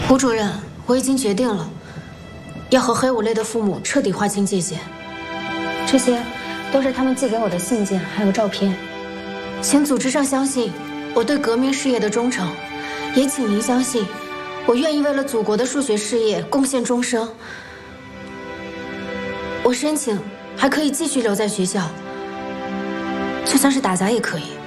吴主任，我已经决定了，要和黑五类的父母彻底划清界限。这些都是他们寄给我的信件，还有照片。请组织上相信我对革命事业的忠诚，也请您相信，我愿意为了祖国的数学事业贡献终生。我申请还可以继续留在学校，就算是打杂也可以。